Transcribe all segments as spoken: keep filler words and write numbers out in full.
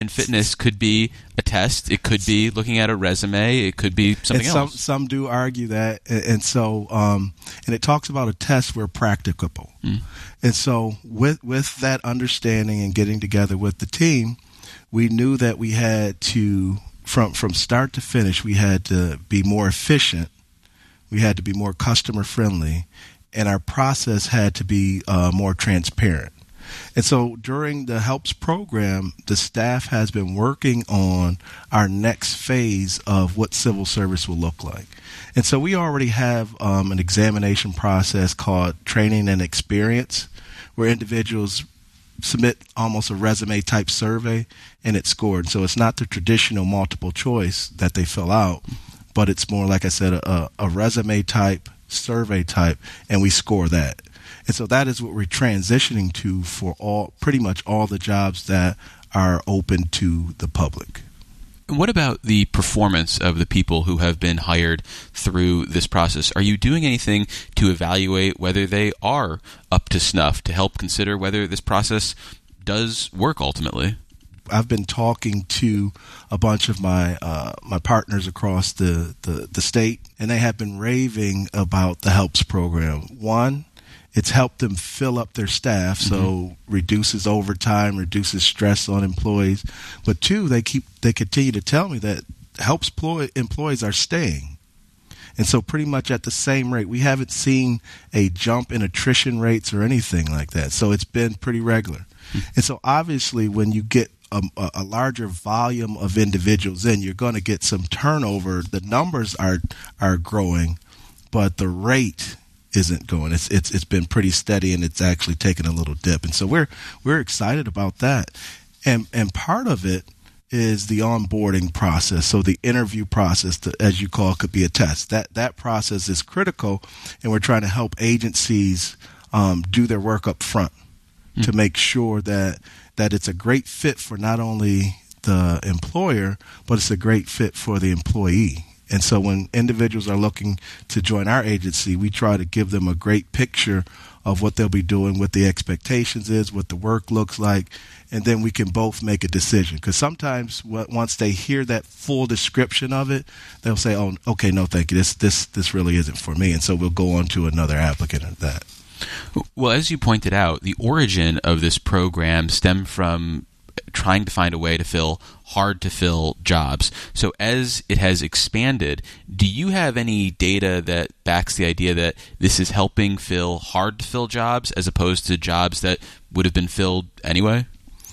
And fitness could be a test. It could be looking at a resume. It could be something and some, else. Some do argue that. And, and so, um, and it talks about a test where practicable. Mm. And so with, with that understanding and getting together with the team, we knew that we had to, from, from start to finish, we had to be more efficient. We had to be more customer friendly, and our process had to be uh, more transparent. And so during the HELPS program, the staff has been working on our next phase of what civil service will look like. And so we already have um, an examination process called training and experience, where individuals submit almost a resume type survey and it's scored. So it's not the traditional multiple choice that they fill out, but it's more, like I said, a, a resume type, survey type, and we score that. And so that is what we're transitioning to for all, pretty much all the jobs that are open to the public. And what about the performance of the people who have been hired through this process? Are you doing anything to evaluate whether they are up to snuff, to help consider whether this process does work ultimately? I've been talking to a bunch of my uh, my partners across the, the, the state, and they have been raving about the HELPS program. One, it's helped them fill up their staff, so mm-hmm. reduces overtime, reduces stress on employees. But two, they keep they continue to tell me that HELPS ploy, employees are staying. And so pretty much at the same rate. We haven't seen a jump in attrition rates or anything like that. So it's been pretty regular. Mm-hmm. And so obviously when you get a, a larger volume of individuals in, you're going to get some turnover. The numbers are are growing, but the rate isn't going. It's it's it's been pretty steady, and it's actually taken a little dip. And so we're we're excited about that. And and part of it is the onboarding process. So the interview process, the, as you call it, could be a test. That that process is critical, and we're trying to help agencies um, do their work up front mm-hmm. to make sure that that it's a great fit for not only the employer, but it's a great fit for the employee. And so when individuals are looking to join our agency, we try to give them a great picture of what they'll be doing, what the expectations is, what the work looks like, and then we can both make a decision. Because sometimes once they hear that full description of it, they'll say, oh, okay, no, thank you. This this this really isn't for me. And so we'll go on to another applicant of that. Well, as you pointed out, the origin of this program stemmed from trying to find a way to fill hard-to-fill jobs. So as it has expanded, do you have any data that backs the idea that this is helping fill hard-to-fill jobs as opposed to jobs that would have been filled anyway?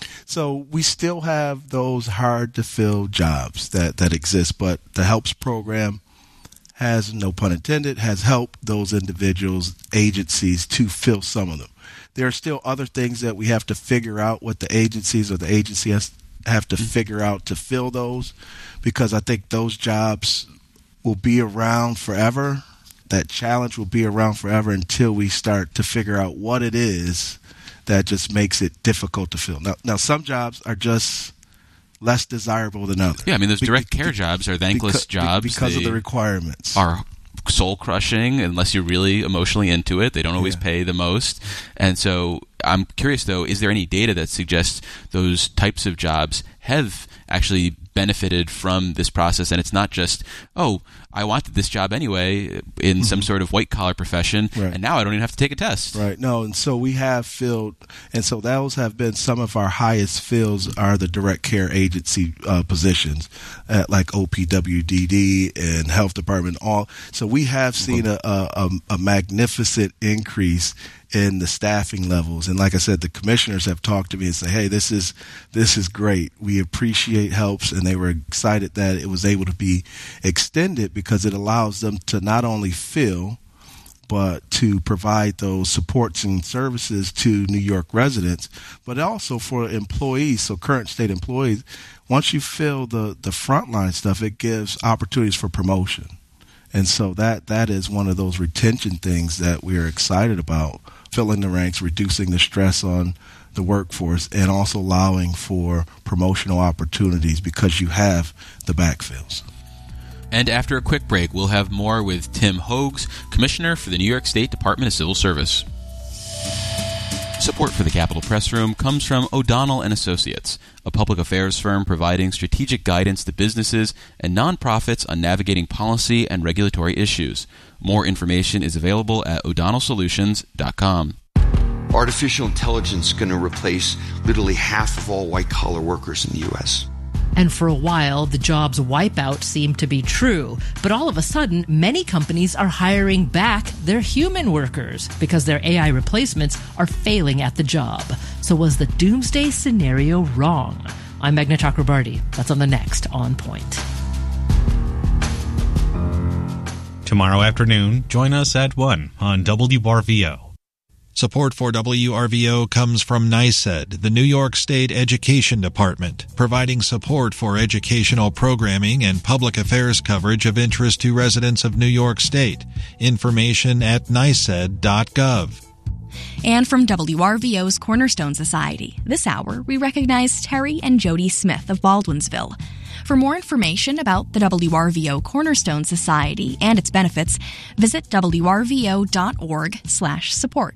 So we still have those hard-to-fill jobs that, that exist, but the HELPS program has, no pun intended, has helped those individuals, agencies, to fill some of them. There are still other things that we have to figure out what the agencies or the agency has have to figure out to fill those, because I think those jobs will be around forever. That challenge will be around forever until we start to figure out what it is that just makes it difficult to fill. Now, now some jobs are just less desirable than others. Yeah, I mean, those direct be- care jobs are thankless because, jobs. Because they of the requirements. Are soul-crushing unless you're really emotionally into it. They don't always yeah. pay the most. And so I'm curious, though, is there any data that suggests those types of jobs have actually benefited from this process, and it's not just, oh, I wanted this job anyway in mm-hmm. some sort of white-collar profession, right. and now I don't even have to take a test. Right. No, and so we have filled, and so those have been some of our highest fills are the direct care agency uh, positions at like O P W D D and health department. All So we have seen a, a, a magnificent increase in the staffing levels. And like I said, the commissioners have talked to me and say, hey, this is this is great. We appreciate HELPS, and they were excited that it was able to be extended because it allows them to not only fill, but to provide those supports and services to New York residents, but also for employees, so current state employees. Once you fill the, the frontline stuff, it gives opportunities for promotion. And so that that is one of those retention things that we are excited about, filling the ranks, reducing the stress on the workforce, and also allowing for promotional opportunities because you have the backfills. And after a quick break, we'll have more with Tim Hogues, Commissioner for the New York State Department of Civil Service. Support for the Capitol Press Room comes from O'Donnell and Associates, a public affairs firm providing strategic guidance to businesses and nonprofits on navigating policy and regulatory issues. More information is available at o'donnell solutions dot com. Artificial intelligence is going to replace literally half of all white-collar workers in the U S And for a while, the jobs wipeout seemed to be true. But all of a sudden, many companies are hiring back their human workers because their A I replacements are failing at the job. So was the doomsday scenario wrong? I'm Meghna Chakrabarty. That's on the next On Point. Tomorrow afternoon, join us at one on W R V O. Support for W R V O comes from NYSED, the New York State Education Department, providing support for educational programming and public affairs coverage of interest to residents of New York State. Information at N Y S E D dot gov. And from W R V O's Cornerstone Society, this hour we recognize Terry and Jody Smith of Baldwinsville. For more information about the W R V O Cornerstone Society and its benefits, visit W R V O dot org slash support.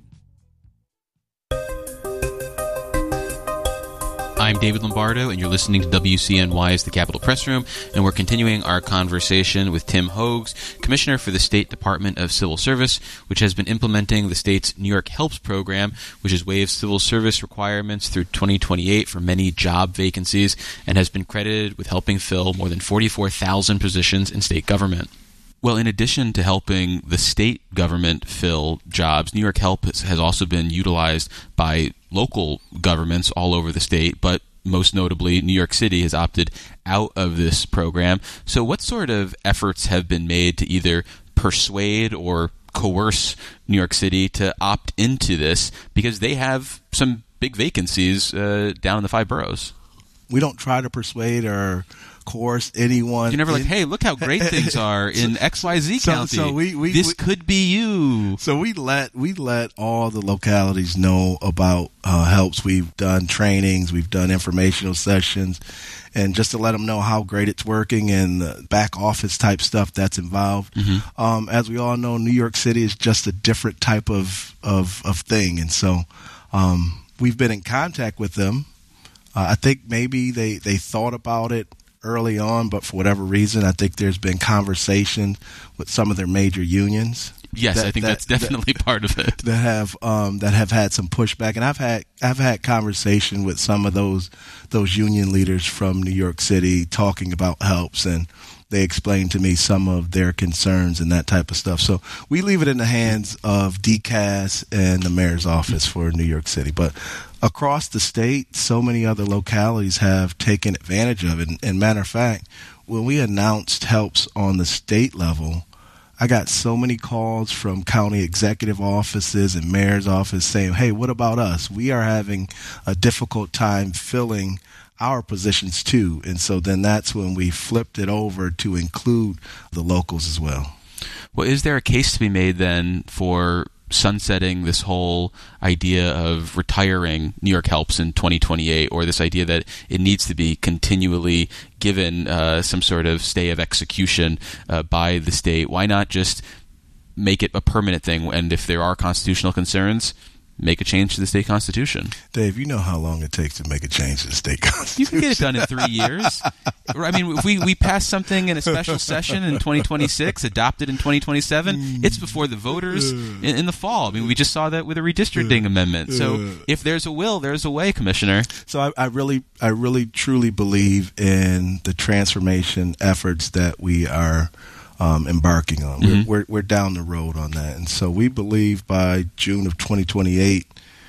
I'm David Lombardo, and you're listening to W C N Y's The Capitol Press Room, and we're continuing our conversation with Tim Hogues, Commissioner for the State Department of Civil Service, which has been implementing the state's New York HELPS program, which has waived civil service requirements through twenty twenty-eight for many job vacancies, and has been credited with helping fill more than forty-four thousand positions in state government. Well, in addition to helping the state government fill jobs, New York Help has also been utilized by local governments all over the state, but most notably, New York City has opted out of this program. So what sort of efforts have been made to either persuade or coerce New York City to opt into this? Because they have some big vacancies uh, down in the five boroughs. We don't try to persuade or coerce anyone. You're never like, in, hey, look how great things are in X Y Z so, county. So we, we, this we, could be you. So we let we let all the localities know about uh, helps. We've done trainings, we've done informational sessions, and just to let them know how great it's working and the back office type stuff that's involved. Mm-hmm. Um, as we all know, New York City is just a different type of of, of thing, and so um, we've been in contact with them. Uh, I think maybe they, they thought about it early on, but for whatever reason, I think there's been conversation with some of their major unions. Yes, that, I think that, that's definitely that, part of it. That have um, that have had some pushback, and I've had I've had conversation with some of those those union leaders from New York City talking about helps, and they explained to me some of their concerns and that type of stuff. So we leave it in the hands of D C A S and the mayor's office for New York City. But across the state, so many other localities have taken advantage of it. And, and matter of fact, when we announced helps on the state level, I got so many calls from county executive offices and mayor's office saying, hey, what about us? We are having a difficult time filling our positions too. And so then that's when we flipped it over to include the locals as well. Well, is there a case to be made then for sunsetting this whole idea of retiring New York Helps in twenty twenty-eight, or this idea that it needs to be continually given uh, some sort of stay of execution uh, by the state? Why not just make it a permanent thing? And if there are constitutional concerns, make a change to the state constitution. Dave, you know how long it takes to make a change to the state constitution. You can get it done in three years. I mean, if we, we pass something in a special session in twenty twenty-six, adopted in twenty twenty-seven, it's before the voters in, in the fall. I mean, we just saw that with a redistricting amendment. So if there's a will, there's a way, Commissioner. So I, I really, I really truly believe in the transformation efforts that we are Um, embarking on. Mm-hmm. We're, we're we're down the road on that, and so we believe by June of twenty twenty-eight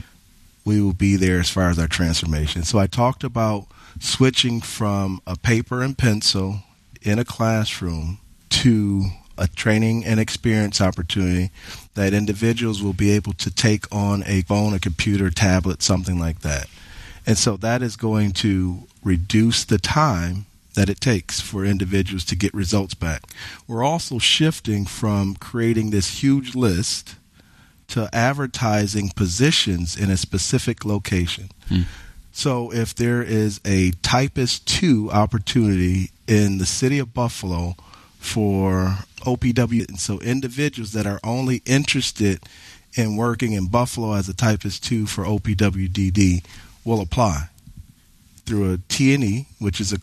we will be there as far as our transformation. So I talked about switching from a paper and pencil in a classroom to a training and experience opportunity that individuals will be able to take on a phone, a computer, tablet, something like that. And so that is going to reduce the time that it takes for individuals to get results back. We're also shifting from creating this huge list to advertising positions in a specific location. Hmm. So if there is a typist two opportunity in the city of Buffalo for O P W, and so individuals that are only interested and working in Buffalo as a typist two for O P W D D will apply through a T and E, which is a